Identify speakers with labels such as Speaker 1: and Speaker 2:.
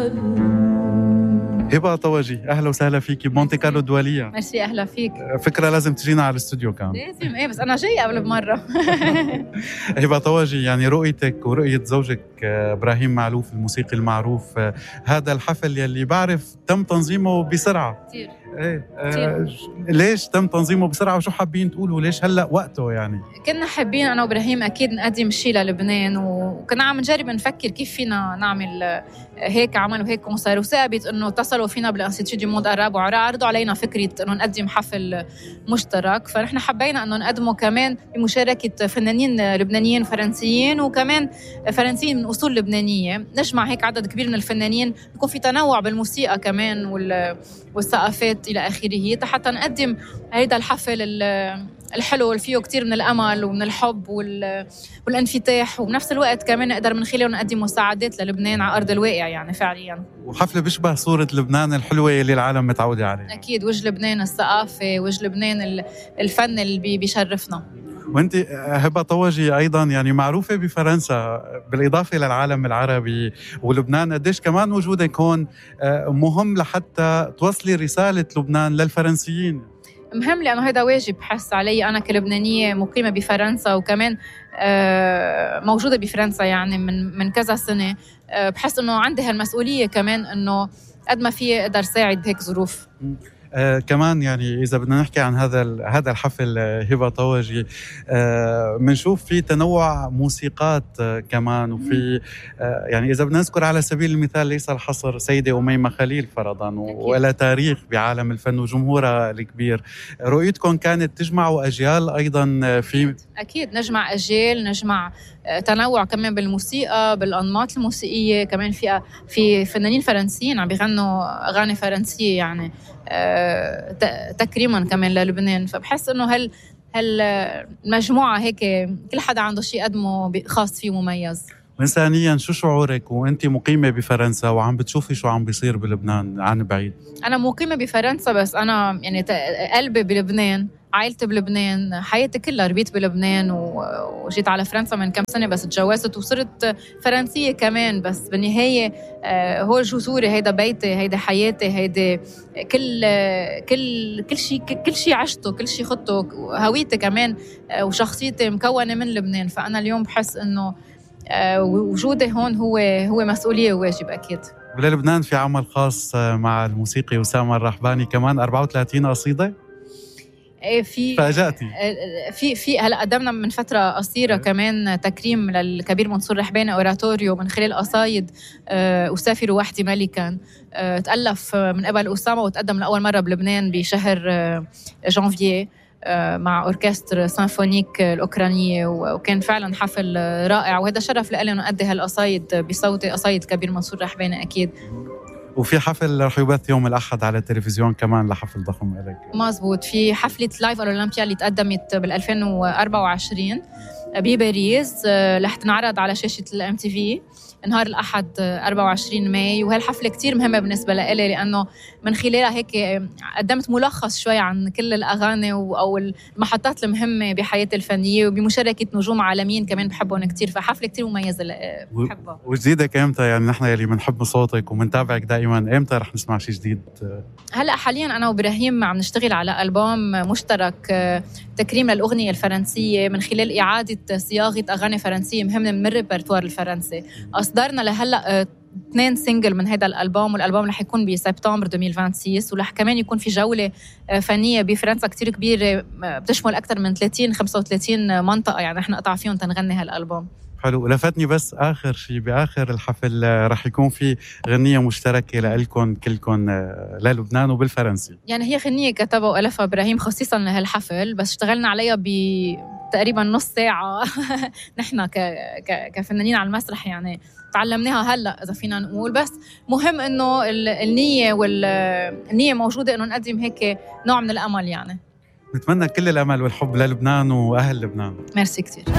Speaker 1: هبة طوجي، أهلا وسهلا فيكي بمونتي كارلو الدولية.
Speaker 2: ميرسي، أهلا فيك.
Speaker 1: فكرة لازم تجينا على الاستوديو كان.
Speaker 2: لازم، بس أنا جاية قبل بمرة.
Speaker 1: هبة طوجي، يعني رؤيتك ورؤية زوجك إبراهيم معلوف الموسيقي المعروف، هذا الحفل يلي بعرف تم تنظيمه بسرعة
Speaker 2: كتير.
Speaker 1: ايه ليش تم تنظيمه بسرعة وشو حابين تقولوا ليش هلأ وقته يعني؟
Speaker 2: كنا حابين أنا وإبراهيم أكيد نقدم شيء للبنان، وكنا عم نجرب نفكر كيف فينا نعمل هيك عمل وهيك كونسر، وثابت إنه اتصلوا فينا بالانستيتيو دي مود أراب وعرضوا علينا فكرة إنه نقدم حفل مشترك، فنحن حبينا إنه نقدمه كمان بمشاركة فنانين لبنانيين فرنسيين وكمان فرنسيين من أصول لبنانية، نجمع هيك عدد كبير من الفنانين، يكون في تنوع بالموسيقى كمان والثقافات إلى آخره، حتى نقدم هيدا الحفل الحلو اللي فيه كتير من الأمل ومن الحب والانفتاح، وبنفس الوقت كمان نقدر من خلاله نقدم مساعدات للبنان على أرض الواقع يعني فعليا.
Speaker 1: وحفلة بيشبه صورة لبنان الحلوة اللي العالم متعودة عليها.
Speaker 2: أكيد، وجه لبنان الثقافة، وجه لبنان الفن اللي بيشرفنا.
Speaker 1: وانت هبة طوجي ايضا يعني معروفة بفرنسا بالاضافة للعالم العربي ولبنان، قديش كمان وجودك هون مهم لحتى توصلي رسالة لبنان للفرنسيين؟
Speaker 2: مهم لأنه هذا واجب حس علي أنا كلبنانية مقيمة بفرنسا وكمان موجودة بفرنسا يعني من كذا سنة، بحس أنه عندي هالمسؤولية كمان أنه قد ما في أقدر ساعد بهيك ظروف.
Speaker 1: كمان يعني إذا بدنا نحكي عن هذا الحفل هبة طوجي، منشوف في تنوع موسيقات كمان، وفي يعني إذا بدنا نذكر على سبيل المثال ليس الحصر سيدة أميمة خليل فرضاً، ولا تاريخ بعالم الفن وجمهورها الكبير، رؤيتكم كانت تجمعوا أجيال أيضاً في؟
Speaker 2: أكيد نجمع أجيال، نجمع تنوع كمان بالموسيقى بالأنماط الموسيقية، كمان في فنانين فرنسيين عم بيغنوا أغاني فرنسية يعني تكريما كمان للبنان، فبحس إنه المجموعة هيك كل حدا عنده شيء قدمه خاص فيه مميز.
Speaker 1: إنسانياً شو شعورك وأنت مقيمة بفرنسا وعم بتشوفي شو عم بيصير بلبنان عن بعيد؟
Speaker 2: أنا مقيمة بفرنسا بس أنا يعني قلبي بلبنان، عائلتي بلبنان، حياتي كلها ربيت بلبنان وجيت على فرنسا من كم سنة بس تجوزت وصرت فرنسية كمان، بس بالنهاية هو جذوري، هيدا بيتي، هيدا حياتي، هيدا كل شيء عشته، كل شيء خدته، هويتي كمان وشخصيتي مكونة من لبنان، فأنا اليوم بحس إنه وجودي هون هو مسؤولية وواجب أكيد.
Speaker 1: وللبنان في عمل خاص مع الموسيقي أسامة الرحباني كمان 34 قصيدة؟
Speaker 2: في
Speaker 1: فاجأتي
Speaker 2: في هلا قدمنا من فتره قصيره كمان تكريم للكبير منصور رحباني اوراتوريو من خلال قصايد أسافر وحدي ملكا، تألف من قبل أسامة وتقدم لأول مرة بلبنان بشهر جانفييه مع أوركستر سيمفونيك الأوكرانية، وكان فعلا حفل رائع، وهذا شرف لي أنه أدي هالقصايد بصوتي، قصايد كبير منصور رحباني أكيد.
Speaker 1: وفي حفل رح يبث يوم الأحد على التلفزيون كمان لحفل ضخم إليك.
Speaker 2: مزبوط، في حفلة لايف الأولمبيا اللي تقدمت بال2024 بباريس، رح تنعرض على شاشة الMTV نهار الأحد 24 ماي، وهالحفلة كتير مهمة بالنسبة لي لأنه من خلالها هيك قدمت ملخص شوي عن كل الأغاني أو المحطات المهمة بحياتي الفنية وبمشاركة نجوم عالميين كمان بحبهم كتير، فحفلة كتير مميزة بحبها.
Speaker 1: وجديدك إمتى؟ يعني نحن يلي منحب صوتك ومنتابعك دائما، إمتى رح نسمع شيء جديد؟
Speaker 2: هلأ حاليا أنا وإبراهيم عم نشتغل على ألبوم مشترك تكريم للأغنية الفرنسية من خلال إعادة صياغة أغاني فرنسية مهمة من الريبرتوار الفرنسي. أصدرنا لهلأ 2 سينجل من هذا الألبوم، والألبوم رح يكون بسبتمبر 2026، ورح كمان يكون في جولة فنية بفرنسا كتير كبيرة بتشمل أكثر من 30-35 منطقة، يعني رح نقطع فيهم تنغني هالألبوم.
Speaker 1: حلو. لفتني بس آخر شيء بآخر الحفل رح يكون في غنية مشتركة لإلكم كلكم للبنان وبالفرنسي،
Speaker 2: يعني هي غنية كتبها وألفها إبراهيم خصيصا لهالحفل، بس اشتغلنا عليها تقريبا نص ساعة. نحن كفنانين على المسرح يعني تعلمناها هلأ إذا فينا نقول، بس مهم إنه النية موجودة إنه نقدم هيك نوع من الأمل يعني.
Speaker 1: نتمنى كل الأمل والحب للبنان وأهل لبنان.
Speaker 2: ميرسي كتير.